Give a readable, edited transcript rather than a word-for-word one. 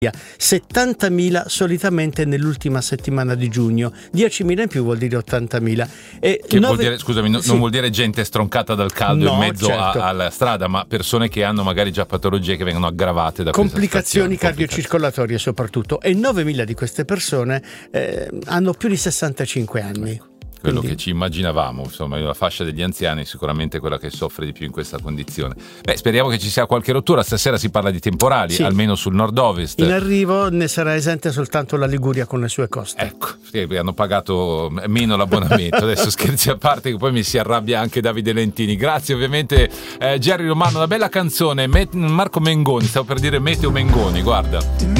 70.000 solitamente nell'ultima settimana di giugno, 10.000 in più vuol dire 80.000. Che vuol dire, scusami, non vuol dire gente stroncata dal caldo in mezzo certo. alla strada, ma persone che hanno magari già patologie che vengono aggravate da complicazioni cardiocircolatorie soprattutto, e 9.000 di queste persone hanno più di 65 anni. Quello che ci immaginavamo, insomma, la fascia degli anziani è sicuramente quella che soffre di più in questa condizione. Speriamo che ci sia qualche rottura. Stasera si parla di temporali, sì, almeno sul nord-ovest. In arrivo ne sarà esente soltanto la Liguria con le sue coste. Ecco, sì, hanno pagato meno l'abbonamento. Adesso scherzi a parte, che poi mi si arrabbia anche Davide Lentini. Grazie ovviamente Gerry Romano, una bella canzone, Marco Mengoni, stavo per dire Meteo Mengoni, guarda.